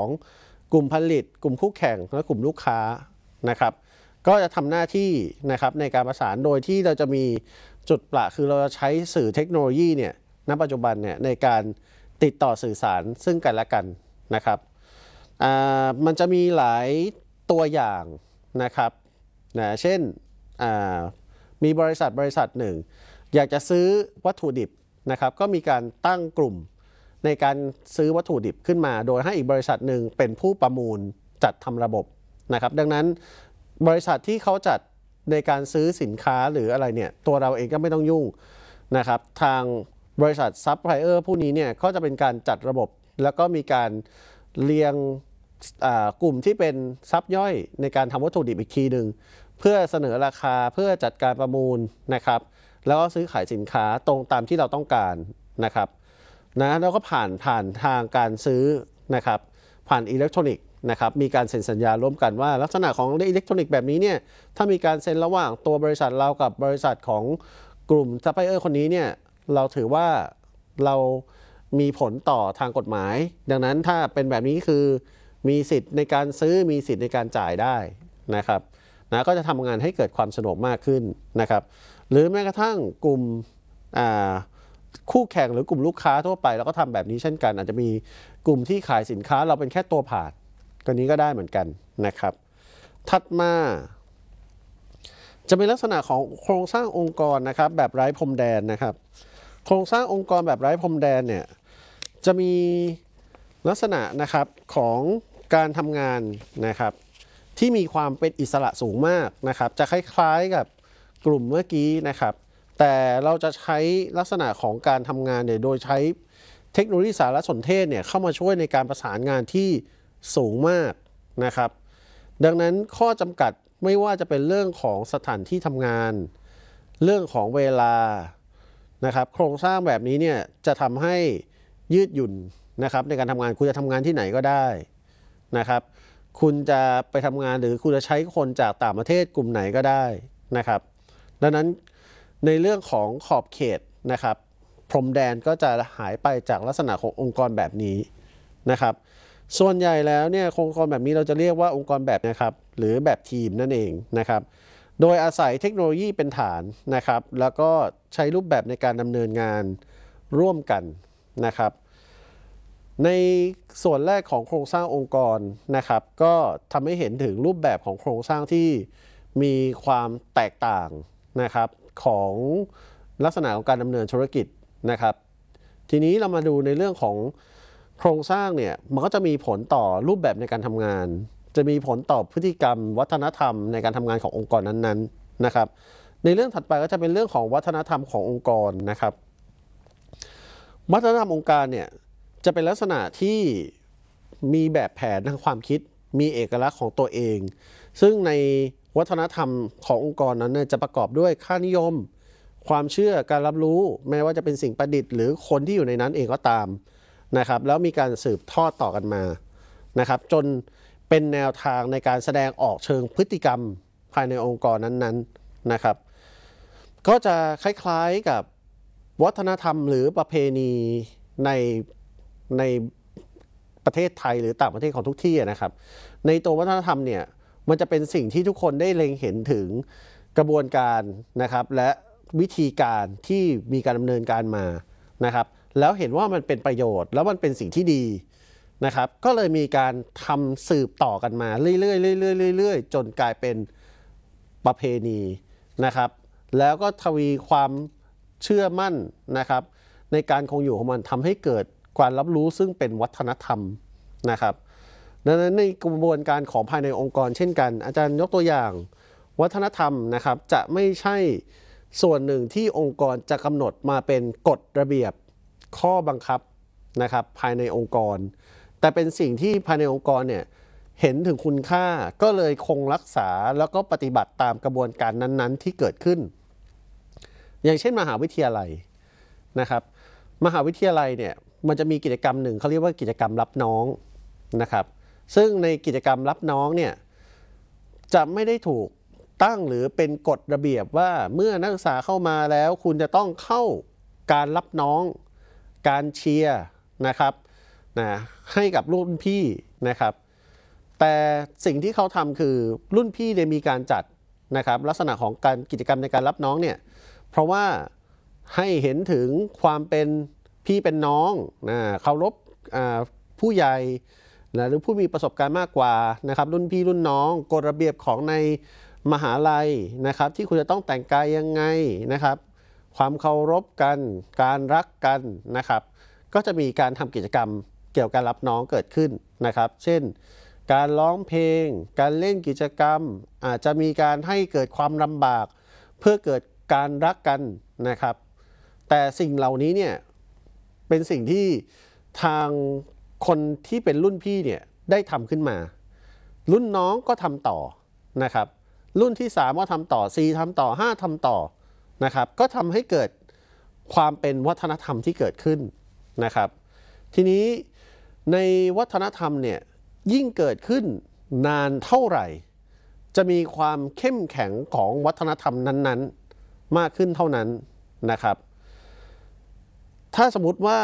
กลุ่มผลิตกลุ่มคู่แข่งและกลุ่มลูกค้านะครับก็จะทำหน้าที่นะครับในการประสานโดยที่เราจะมีจุดประคือเราจะใช้สื่อเทคโนโลยีเนี่ยณปัจจุบันเนี่ยในการติดต่อสื่อสารซึ่งกันและกันนะครับมันจะมีหลายตัวอย่างนะครับเช่นมีบริษัทหนึ่งอยากจะซื้อวัตถุดิบนะครับก็มีการตั้งกลุ่มในการซื้อวัตถุดิบขึ้นมาโดยให้อีกบริษัทหนึ่งเป็นผู้ประมูลจัดทำระบบนะครับดังนั้นบริษัทที่เขาจัดในการซื้อสินค้าหรืออะไรเนี่ยตัวเราเองก็ไม่ต้องยุ่งนะครับทางบริษัทซัพพลายเออร์ผู้นี้เนี่ยก็จะเป็นการจัดระบบแล้วก็มีการเรียงกลุ่มที่เป็นซับย่อยในการทำวัตถุดิบอีกทีหนึ่งเพื่อเสนอราคาเพื่อจัดการประมูลนะครับแล้วก็ซื้อขายสินค้าตรงตามที่เราต้องการนะครับแล้วก็ผ่านทางการซื้อนะครับผ่านอิเล็กทรอนิกส์นะครับมีการเซ็นสัญญาร่วมกันว่าลักษณะของอิเล็กทรอนิกส์แบบนี้เนี่ยถ้ามีการเซ็นระหว่างตัวบริษัทเรากับบริษัทของกลุ่มซัพพลายเออร์คนนี้เนี่ยเราถือว่าเรามีผลต่อทางกฎหมายดังนั้นถ้าเป็นแบบนี้คือมีสิทธิ์ในการซื้อมีสิทธิ์ในการจ่ายได้นะครับก็จะทำงานให้เกิดความสะดวกมากขึ้นนะครับหรือแม้กระทั่งกลุ่มคู่แข่งหรือกลุ่มลูกค้าทั่วไปเราก็ทำแบบนี้เช่นกันอาจจะมีกลุ่มที่ขายสินค้าเราเป็นแค่ตัวผ่านตัวนี้ก็ได้เหมือนกันนะครับถัดมาจะเป็นลักษณะของโครงสร้างองค์กรนะครับแบบไร้พรมแดนนะครับโครงสร้างองค์กรแบบไร้พรมแดนเนี่ยจะมีลักษณะนะครับของการทำงานนะครับที่มีความเป็นอิสระสูงมากนะครับจะคล้ายๆกับกลุ่มเมื่อกี้นะครับแต่เราจะใช้ลักษณะของการทำงานเนี่ยโดยใช้เทคโนโลยีสารสนเทศเนี่ยเข้ามาช่วยในการประสานงานที่สูงมากนะครับดังนั้นข้อจำกัดไม่ว่าจะเป็นเรื่องของสถานที่ทำงานเรื่องของเวลานะครับโครงสร้างแบบนี้เนี่ยจะทำให้ยืดหยุ่นนะครับในการทำงานคุณจะทำงานที่ไหนก็ได้นะครับคุณจะไปทำงานหรือคุณจะใช้คนจากต่างประเทศกลุ่มไหนก็ได้นะครับดังนั้นในเรื่องของขอบเขตนะครับพรมแดนก็จะหายไปจากลักษณะขององค์กรแบบนี้นะครับส่วนใหญ่แล้วเนี่ยองค์กรแบบนี้เราจะเรียกว่าองค์กรแบบนะครับหรือแบบทีมนั่นเองนะครับโดยอาศัยเทคโนโลยีเป็นฐานนะครับแล้วก็ใช้รูปแบบในการดำเนินงานร่วมกันนะครับในส่วนแรกของโครงสร้างองค์กรนะครับก็ทำให้เห็นถึงรูปแบบของโครงสร้างที่มีความแตกต่างนะครับของลักษณะของการดำเนินธุรกิจนะครับทีนี้เรามาดูในเรื่องของโครงสร้างเนี่ยมันก็จะมีผลต่อรูปแบบในการทำงานจะมีผลต่อพฤติกรรมวัฒนธรรมในการทำงานขององค์กรนั้นๆนะครับในเรื่องถัดไปก็จะเป็นเรื่องของวัฒนธรรมขององค์กรนะครับวัฒนธรรมองค์การเนี่ยจะเป็นลักษณะที่มีแบบแผนทางความคิดมีเอกลักษณ์ของตัวเองซึ่งในวัฒนธรรมขององค์กรนั้นจะประกอบด้วยค่านิยมความเชื่อการรับรู้แม้ว่าจะเป็นสิ่งประดิษฐ์หรือคนที่อยู่ในนั้นเองก็ตามนะครับแล้วมีการสืบทอดต่อกันมานะครับจนเป็นแนวทางในการแสดงออกเชิงพฤติกรรมภายในองค์กรนั้นๆนะครับก็จะคล้ายๆกับวัฒนธรรมหรือประเพณีในประเทศไทยหรือต่างประเทศของทุกที่นะครับในตัววัฒนธรรมเนี่ยมันจะเป็นสิ่งที่ทุกคนได้เล็งเห็นถึงกระบวนการนะครับและวิธีการที่มีการดำเนินการมานะครับแล้วเห็นว่ามันเป็นประโยชน์แล้วมันเป็นสิ่งที่ดีนะครับก็เลยมีการทำสืบต่อกันมาเรื่อยๆจนกลายเป็นประเพณีนะครับแล้วก็ทวีความเชื่อมั่นนะครับในการคงอยู่ของมันทำให้เกิดการรับรู้ซึ่งเป็นวัฒนธรรมนะครับดังนั้นในกระบวนการของภายในองค์กรเช่นกันอาจารย์ยกตัวอย่างวัฒนธรรมนะครับจะไม่ใช่ส่วนหนึ่งที่องค์กรจะกำหนดมาเป็นกฎระเบียบข้อบังคับนะครับภายในองค์กรแต่เป็นสิ่งที่ภายในองค์กรเนี่ยเห็นถึงคุณค่าก็เลยคงรักษาแล้วก็ปฏิบัติตามกระบวนการนั้นๆที่เกิดขึ้นอย่างเช่นมหาวิทยาลัยนะครับมหาวิทยาลัยเนี่ยมันจะมีกิจกรรมหนึ่งเขาเรียกว่ากิจกรรมรับน้องนะครับซึ่งในกิจกรรมรับน้องเนี่ยจะไม่ได้ถูกตั้งหรือเป็นกฎระเบียบว่าเมื่อนักศึกษาเข้ามาแล้วคุณจะต้องเข้าการรับน้องการเชียร์นะครับให้กับรุ่นพี่นะครับแต่สิ่งที่เขาทำคือรุ่นพี่เนี่ยมีการจัดนะครับลักษณะของการกิจกรรมในการรับน้องเนี่ยเพราะว่าให้เห็นถึงความเป็นพี่เป็นน้องเคารพผู้ใหญ่หรือผู้มีประสบการณ์มากกว่านะครับรุ่นพี่รุ่นน้องกฎระเบียบของในมหาลัยนะครับที่คุณจะต้องแต่งกายยังไงนะครับความเคารพกันการรักกันนะครับก็จะมีการทำกิจกรรมเกี่ยวกับการรับน้องเกิดขึ้นนะครับเช่นการร้องเพลงการเล่นกิจกรรมอาจจะมีการให้เกิดความลำบากเพื่อเกิดการรักกันนะครับแต่สิ่งเหล่านี้เนี่ยเป็นสิ่งที่ทางคนที่เป็นรุ่นพี่เนี่ยได้ทำขึ้นมารุ่นน้องก็ทำต่อนะครับรุ่นที่3ก็ทำต่อ4ทำต่อ5ทำต่อนะครับก็ทำให้เกิดความเป็นวัฒนธรรมที่เกิดขึ้นนะครับทีนี้ในวัฒนธรรมเนี่ยยิ่งเกิดขึ้นนานเท่าไหร่จะมีความเข้มแข็งของวัฒนธรรมนั้นๆมากขึ้นเท่านั้นนะครับถ้าสมมติว่า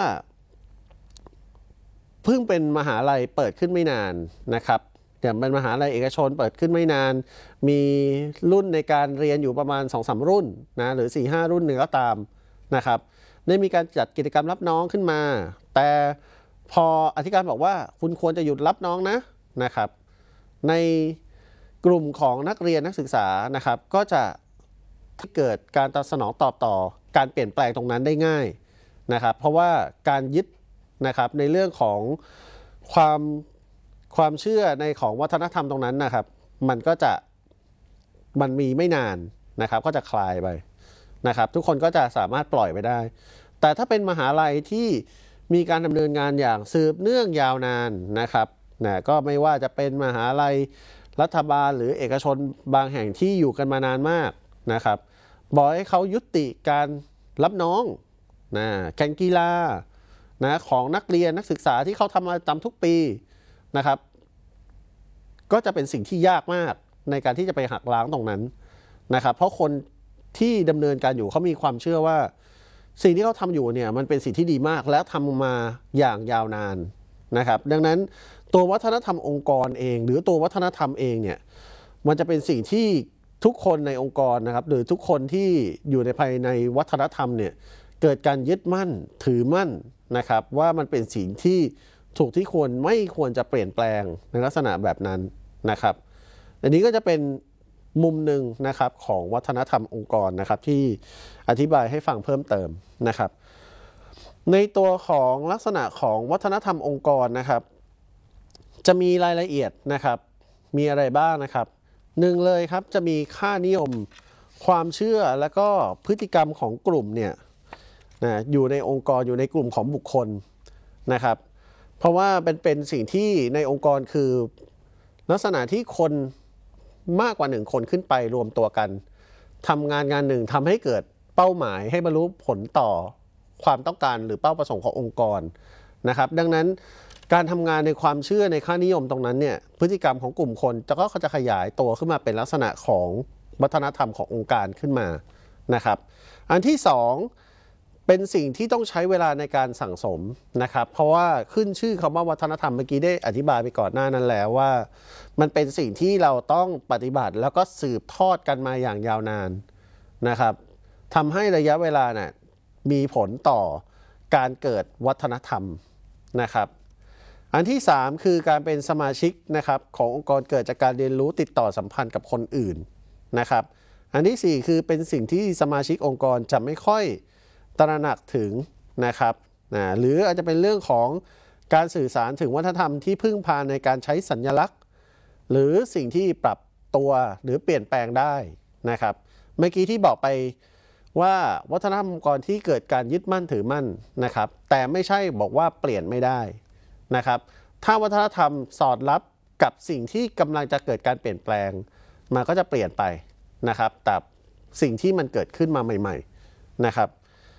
เพิ่งเป็นมหาลัยเปิดขึ้นไม่นานนะครับอย่างเป็นมหาลัยเอกชนเปิดขึ้นไม่นานมีรุ่นในการเรียนอยู่ประมาณ 2-3 รุ่นนะหรือ 4-5 รุ่นหนึ่งก็ตามนะครับได้มีการจัดกิจกรรมรับน้องขึ้นมาแต่พออธิการบอกว่าคุณควรจะหยุดรับน้องนะครับในกลุ่มของนักเรียนนักศึกษานะครับก็จะเกิดการตอบสนองตอบต่อการเปลี่ยนแปลงตรงนั้นได้ง่ายนะครับเพราะว่าการยึดนะครับในเรื่องของความเชื่อในของวัฒนธรรมตรงนั้นนะครับมันมีไม่นานนะครับก็จะคลายไปนะครับทุกคนก็จะสามารถปล่อยไปได้แต่ถ้าเป็นมหาลัยที่มีการดำเนินงานอย่างสืบเนื่องยาวนานนะครับก็ไม่ว่าจะเป็นมหาลัยรัฐบาลหรือเอกชนบางแห่งที่อยู่กันมานานมากนะครับบอกให้เขายุติการรับน้องแข่งกีฬาของนักเรียนนักศึกษาที่เขาทำมาตามทุกปีนะครับก็จะเป็นสิ่งที่ยากมากในการที่จะไปหักล้างตรงนั้นนะครับเพราะคนที่ดำเนินการอยู่เขามีความเชื่อว่าสิ่งที่เขาทำอยู่เนี่ยมันเป็นสิ่งที่ดีมากและทำมาอย่างยาวนานนะครับดังนั้นตัววัฒนธรรมองค์กรเองหรือตัววัฒนธรรมเองเนี่ยมันจะเป็นสิ่งที่ทุกคนในองค์กรนะครับหรือทุกคนที่อยู่ในภายในวัฒนธรรมเนี่ยเกิดการยึดมั่นถือมั่นนะครับว่ามันเป็นสิ่งที่ถูกที่ไม่ควรจะเปลี่ยนแปลงในลักษณะแบบนั้นนะครับอันนี้ก็จะเป็นมุมหนึ่งนะครับของวัฒนธรรมองค์กรนะครับที่อธิบายให้ฟังเพิ่มเติมนะครับในตัวของลักษณะของวัฒนธรรมองค์กรนะครับจะมีรายละเอียดนะครับมีอะไรบ้างนะครับหนึ่งเลยครับจะมีค่านิยมความเชื่อและก็พฤติกรรมของกลุ่มเนี่ยอยู่ในองค์กรอยู่ในกลุ่มของบุคคลนะครับเพราะว่าเป็นสิ่งที่ในองค์กรคือลักษณะที่คนมากกว่า1 คนขึ้นไปรวมตัวกันทำงานหนึ่งทำให้เกิดเป้าหมายให้บรรลุผลต่อความต้องการหรือเป้าประสงค์ขององค์กรนะครับดังนั้นการทำงานในความเชื่อในค่านิยมตรงนั้นเนี่ยพฤติกรรมของกลุ่มคนเขาจะขยายตัวขึ้นมาเป็นลักษณะของวัฒนธรรมขององค์การขึ้นมานะครับอันที่2เป็นสิ่งที่ต้องใช้เวลาในการสั่งสมนะครับเพราะว่าขึ้นชื่อคำว่าวัฒนธรรมเมื่อกี้ได้อธิบายไปก่อนหน้านั้นแล้วว่ามันเป็นสิ่งที่เราต้องปฏิบัติแล้วก็สืบทอดกันมาอย่างยาวนานนะครับทำให้ระยะเวลาน่ะมีผลต่อการเกิดวัฒนธรรมนะครับอันที่3คือการเป็นสมาชิกนะครับขององค์กรเกิดจากการเรียนรู้ติดต่อสัมพันธ์กับคนอื่นนะครับอันที่4คือเป็นสิ่งที่สมาชิกองค์กรจะไม่ค่อยตระหนักถึงนะครับหรืออาจจะเป็นเรื่องของการสื่อสารถึงวัฒนธรรมที่พึ่งพาในการใช้สัญลักษณ์หรือสิ่งที่ปรับตัวหรือเปลี่ยนแปลงได้นะครับเมื่อกี้ที่บอกไปว่าวัฒนธรรมองค์กรที่เกิดการยึดมั่นถือมั่นนะครับแต่ไม่ใช่บอกว่าเปลี่ยนไม่ได้นะครับถ้าวัฒนธรรมสอดรับกับสิ่งที่กำลังจะเกิดการเปลี่ยนแปลงมันก็จะเปลี่ยนไปนะครับแต่สิ่งที่มันเกิดขึ้นมาใหม่ๆนะครับ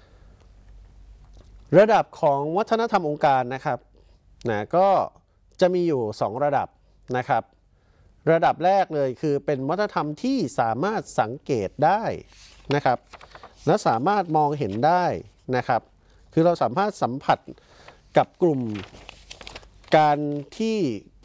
ระดับของวัฒนธรรมองค์การนะครับก็จะมีอยู่2ระดับนะครับระดับแรกเลยคือเป็นวัฒนธรรมที่สามารถสังเกตได้นะครับและสามารถมองเห็นได้นะครับคือเราสามารถสัมผัสกับกลุ่มการที่